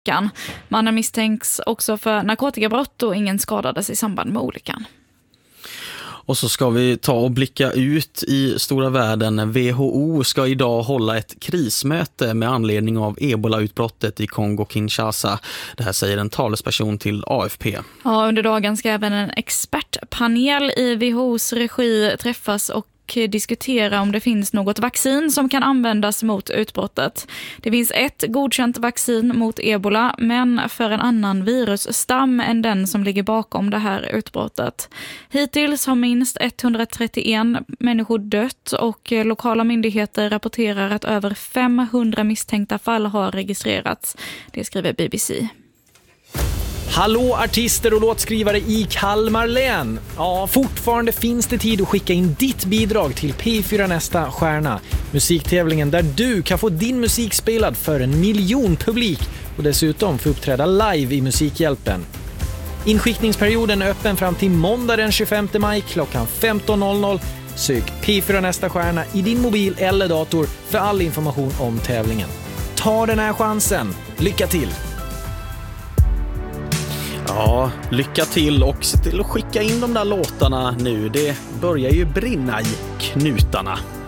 olyckan. Mannen misstänks också för narkotikabrott och ingen skadades i samband med olyckan. Och så ska vi ta och blicka ut i stora världen. WHO ska idag hålla ett krismöte med anledning av Ebola-utbrottet i Kongo-Kinshasa. Det här säger en talesperson till AFP. Ja, under dagen ska även en expertpanel i WHO:s regi träffas och diskutera om det finns något vaccin som kan användas mot utbrottet. Det finns ett godkänt vaccin mot Ebola, men för en annan virusstam än den som ligger bakom det här utbrottet. Hittills har minst 131 människor dött och lokala myndigheter rapporterar att över 500 misstänkta fall har registrerats. Det skriver BBC. Hallå artister och låtskrivare i Kalmar län. Ja, fortfarande finns det tid att skicka in ditt bidrag till P4 Nästa Stjärna. Musiktävlingen där du kan få din musik spelad för 1 miljon publik och dessutom få uppträda live i Musikhjälpen. Inskickningsperioden är öppen fram till måndag den 25 maj klockan 15.00. Sök P4 Nästa Stjärna i din mobil eller dator för all information om tävlingen. Ta den här chansen. Lycka till! Ja, lycka till och se till att skicka in de där låtarna nu. Det börjar ju brinna i knutarna.